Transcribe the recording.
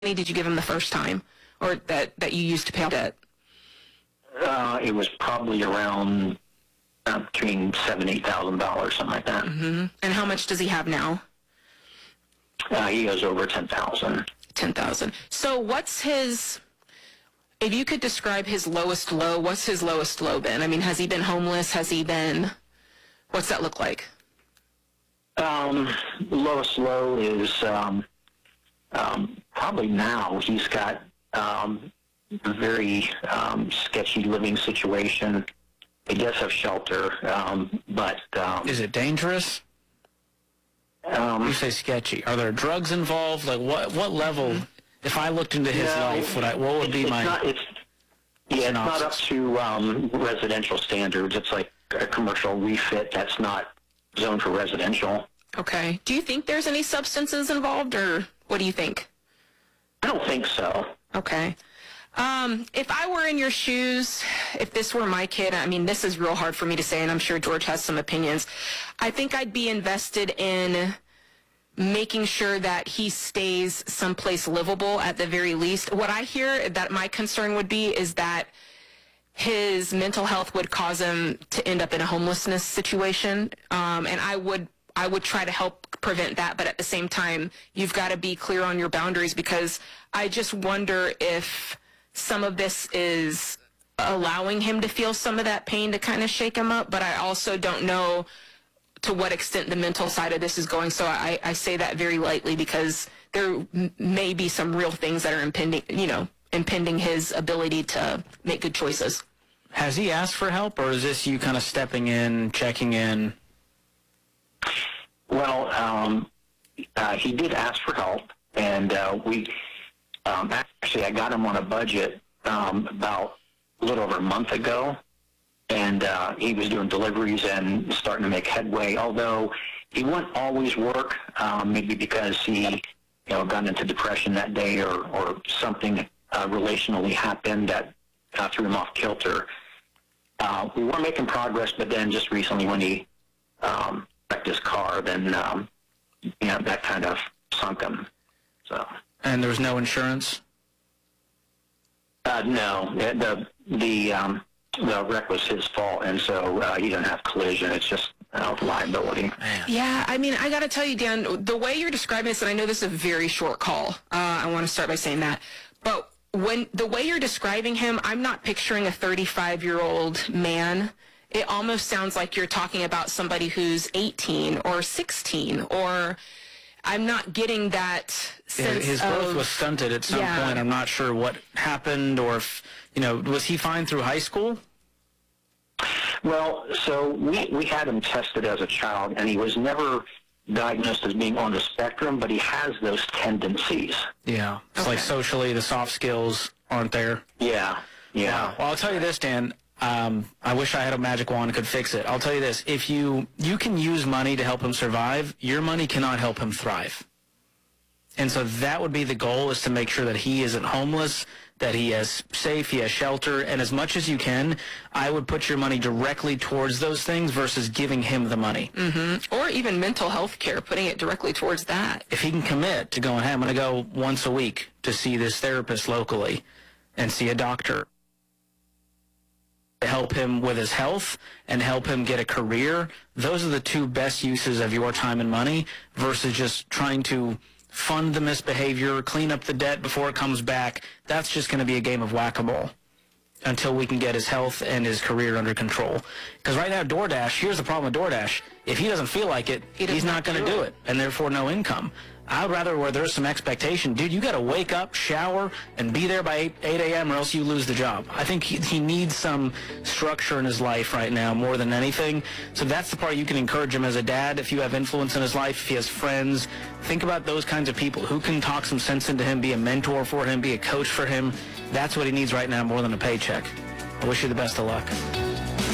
money did you give him the first time, or that you used to pay off debt? It was probably around between $7,000-8,000, something like that. Mm-hmm. And how much does he have now? He owes over $10,000. $10,000. So what's his? If you could describe his lowest low, what's his lowest low been? I mean, has he been homeless? Has he been? What's that look like? Lowest low is probably now he's got a very sketchy living situation. He does have shelter, but is it dangerous? You say sketchy. Are there drugs involved? Like what level? If I looked into his life, what would be my? It's not up to residential standards. It's like a commercial refit that's not zoned for residential. Okay. Do you think there's any substances involved, or what do you think? I don't think so. Okay. If I were in your shoes, if this were my kid, I mean, this is real hard for me to say, and I'm sure George has some opinions. I think I'd be invested in making sure that he stays someplace livable at the very least. What I hear that my concern would be is that his mental health would cause him to end up in a homelessness situation, and I would try to help prevent that, but at the same time, you've got to be clear on your boundaries, because I just wonder if some of this is allowing him to feel some of that pain to kind of shake him up, but I also don't know to what extent the mental side of this is going. So I say that very lightly, because there may be some real things that are impending his ability to make good choices. Has he asked for help, or is this you kind of stepping in, checking in? Well, he did ask for help, and actually I got him on a budget about a little over a month ago, and he was doing deliveries and starting to make headway, although he wouldn't always work, maybe because he got into depression that day or something relationally happened that threw him off kilter. We were making progress, but then just recently when he wrecked his car, then that kind of sunk him. So. And there was no insurance? No, the wreck was his fault, and so he didn't have collision. It's just liability. Man. Yeah, I mean, I got to tell you, Dan, the way you're describing this, and I know this is a very short call. I want to start by saying that, but when the way you're describing him, I'm not picturing a 35-year-old man. It almost sounds like you're talking about somebody who's 18 or 16, or I'm not getting that sense his growth was stunted at some point. I'm not sure what happened, or if, was he fine through high school? Well, so we had him tested as a child, and he was never diagnosed as being on the spectrum, but he has those tendencies. Yeah. It's like socially, the soft skills aren't there. Yeah. Wow. Well, I'll tell you this, Dan. I wish I had a magic wand and could fix it. I'll tell you this. If you can use money to help him survive, your money cannot help him thrive. And so that would be the goal, is to make sure that he isn't homeless, that he is safe, he has shelter, and as much as you can, I would put your money directly towards those things versus giving him the money. Mm-hmm. Or even mental health care, putting it directly towards that. If he can commit to going, hey, I'm going to go once a week to see this therapist locally and see a doctor, to help him with his health and help him get a career, those are the two best uses of your time and money versus just trying to fund the misbehavior, clean up the debt before it comes back. That's just going to be a game of whack-a-mole until we can get his health and his career under control. Because right now, DoorDash, here's the problem with DoorDash. If he doesn't feel like it, he's not going to do it, and therefore no income. I would rather where there's some expectation. Dude, you got to wake up, shower, and be there by 8 a.m. or else you lose the job. I think he needs some structure in his life right now more than anything. So that's the part you can encourage him as a dad. If you have influence in his life, if he has friends, think about those kinds of people who can talk some sense into him, be a mentor for him, be a coach for him. That's what he needs right now more than a paycheck. I wish you the best of luck.